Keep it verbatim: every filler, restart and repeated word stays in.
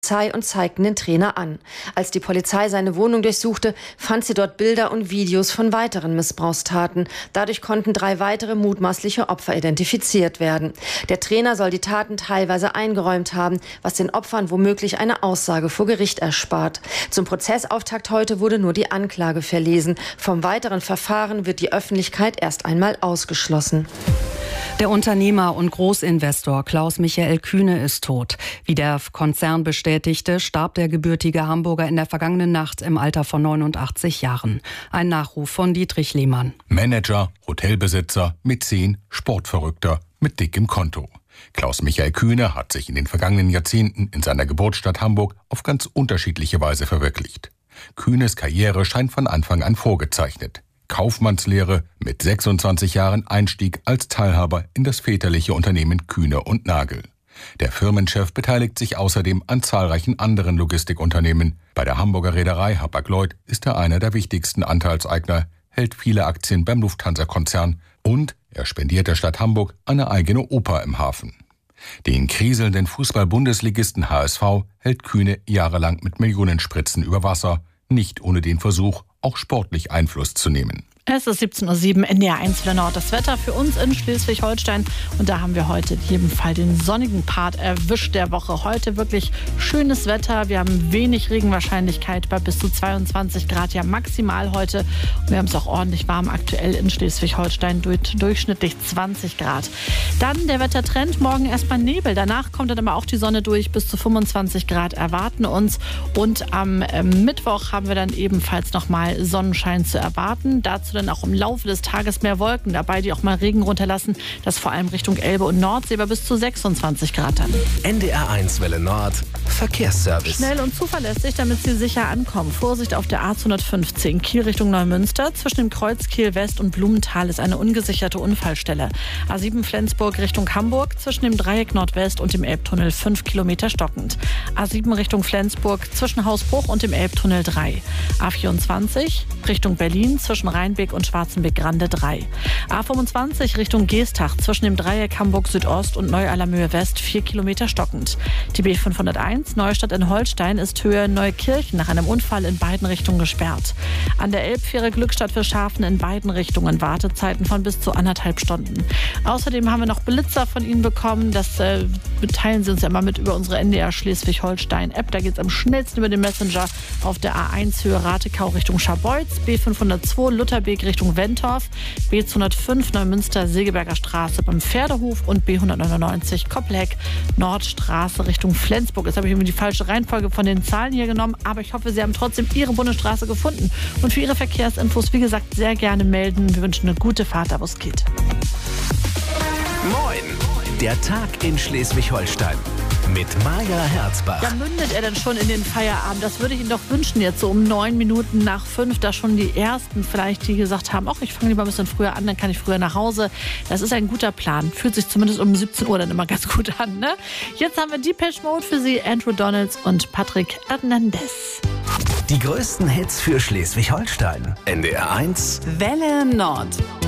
und zeigten den Trainer an. Als die Polizei seine Wohnung durchsuchte, fand sie dort Bilder und Videos von weiteren Missbrauchstaten. Dadurch konnten drei weitere mutmaßliche Opfer identifiziert werden. Der Trainer soll die Taten teilweise eingeräumt haben, was den Opfern womöglich eine Aussage vor Gericht erspart. Zum Prozessauftakt heute wurde nur die Anklage verlesen. Vom weiteren Verfahren wird die Öffentlichkeit erst einmal ausgeschlossen. Der Unternehmer und Großinvestor Klaus-Michael Kühne ist tot. Wie der Konzern bestätigte, starb der gebürtige Hamburger in der vergangenen Nacht im Alter von neunundachtzig Jahren. Ein Nachruf von Dietrich Lehmann. Manager, Hotelbesitzer, Mäzen, Sportverrückter mit dickem Konto. Klaus-Michael Kühne hat sich in den vergangenen Jahrzehnten in seiner Geburtsstadt Hamburg auf ganz unterschiedliche Weise verwirklicht. Kühnes Karriere scheint von Anfang an vorgezeichnet. Kaufmannslehre, mit sechsundzwanzig Jahren Einstieg als Teilhaber in das väterliche Unternehmen Kühne und Nagel. Der Firmenchef beteiligt sich außerdem an zahlreichen anderen Logistikunternehmen. Bei der Hamburger Reederei Hapag-Lloyd ist er einer der wichtigsten Anteilseigner, hält viele Aktien beim Lufthansa-Konzern und er spendiert der Stadt Hamburg eine eigene Oper im Hafen. Den kriselnden Fußball-Bundesligisten H S V hält Kühne jahrelang mit Millionenspritzen über Wasser, nicht ohne den Versuch, auch sportlich Einfluss zu nehmen. Es ist siebzehn Uhr sieben, N D R eins für Nord. Das Wetter für uns in Schleswig-Holstein. Und da haben wir heute in jedem Fall den sonnigen Part erwischt der Woche. Heute wirklich schönes Wetter. Wir haben wenig Regenwahrscheinlichkeit bei bis zu zweiundzwanzig Grad, ja maximal heute. Und wir haben es auch ordentlich warm aktuell in Schleswig-Holstein, durch, durchschnittlich zwanzig Grad. Dann der Wettertrend, morgen erstmal Nebel. Danach kommt dann aber auch die Sonne durch, bis zu fünfundzwanzig Grad erwarten uns. Und am äh, Mittwoch haben wir dann ebenfalls nochmal Sonnenschein zu erwarten. Dazu dann auch im Laufe des Tages mehr Wolken dabei, die auch mal Regen runterlassen. Das vor allem Richtung Elbe und Nordsee, aber bis zu sechsundzwanzig Grad dann. N D R eins Welle Nord, Verkehrsservice. Schnell und zuverlässig, damit Sie sicher ankommen. Vorsicht auf der A zweihundertfünfzehn, Kiel Richtung Neumünster. Zwischen dem Kreuz Kiel West und Blumenthal ist eine ungesicherte Unfallstelle. A sieben Flensburg Richtung Hamburg, zwischen dem Dreieck Nordwest und dem Elbtunnel fünf Kilometer stockend. A sieben Richtung Flensburg, zwischen Hausbruch und dem Elbtunnel drei. A vierundzwanzig Richtung Berlin, zwischen Rheinbeck und Schwarzenbeck-Grande drei. A fünfundzwanzig Richtung Geestach, zwischen dem Dreieck Hamburg Südost und Neu-Allermöhe West vier Kilometer stockend. Die B fünfhunderteins Neustadt in Holstein ist Höhe Neukirchen nach einem Unfall in beiden Richtungen gesperrt. An der Elbfähre Glückstadt für Schafen in beiden Richtungen Wartezeiten von bis zu anderthalb Stunden. Außerdem haben wir noch Blitzer von Ihnen bekommen. Das äh, teilen Sie uns ja immer mit über unsere N D R Schleswig-Holstein-App. Da geht es am schnellsten über den Messenger auf der A eins Höhe Ratekau Richtung Scharbeutz, B fünfhundertzwei Lutherbeek Richtung Wentorf, B zweihundertfünf Neumünster Segeberger Straße beim Pferdehof und B hundertneunundneunzig Koppelheck Nordstraße Richtung Flensburg. Jetzt habe ich irgendwie die falsche Reihenfolge von den Zahlen hier genommen, aber ich hoffe, Sie haben trotzdem Ihre Bundesstraße gefunden. Und für Ihre Verkehrsinfos, wie gesagt, sehr gerne melden. Wir wünschen eine gute Fahrt, da wo es geht. Moin, der Tag in Schleswig-Holstein. Mit Maja Herzbach. Ja, mündet er denn schon in den Feierabend? Das würde ich Ihnen doch wünschen, jetzt so um neun Minuten nach fünf, da schon die Ersten vielleicht, die gesagt haben, ach, ich fange lieber ein bisschen früher an, dann kann ich früher nach Hause. Das ist ein guter Plan. Fühlt sich zumindest um siebzehn Uhr dann immer ganz gut an, ne? Jetzt haben wir Depeche Mode für Sie, Andrew Donalds und Patrick Hernandez. Die größten Hits für Schleswig-Holstein. N D R eins Welle Nord.